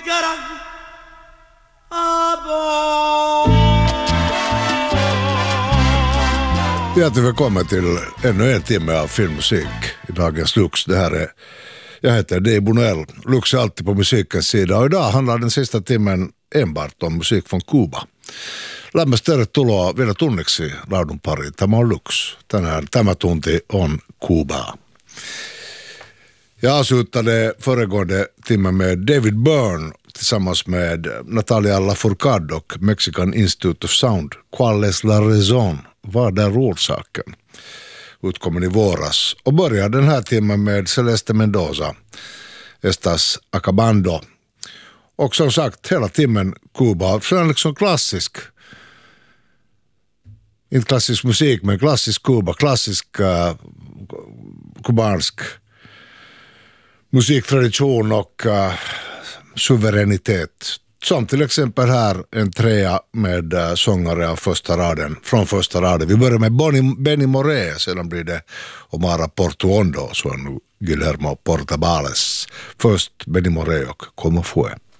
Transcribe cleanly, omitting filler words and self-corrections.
Nicaragua. Hjärtligt välkommen till ännu en timme av filmmusik i dagens Lux. Jag heter Dave Bonell. Lux är alltid på musikens sida och idag handlar den sista timmen enbart om musik från Kuba. Lämmästä tervetuloa vielä tunniksi laadun pariin. Tämä on Lux. Tänään tämä tunti on Kuba. Jag avslutade föregående timmen med David Byrne tillsammans med Natalia Lafourcade och Mexican Institute of Sound. ¿Cuál es la razón? Vad är orsaken? Utkommen i våras. Och börjar den här timmen med Celeste Mendoza. Estas acabando. Och som sagt, hela timmen Kuba. Så är liksom klassisk. Inte klassisk musik, men klassisk Kuba. Klassisk kubansk musiktradition och suveränitet. Som till exempel här en trea med sångare av från första raden. Vi börjar med Benny Moré, sedan blir det Omar Portuondo, så nu Guillermo Portabales. Först Benny Moré och Como fue.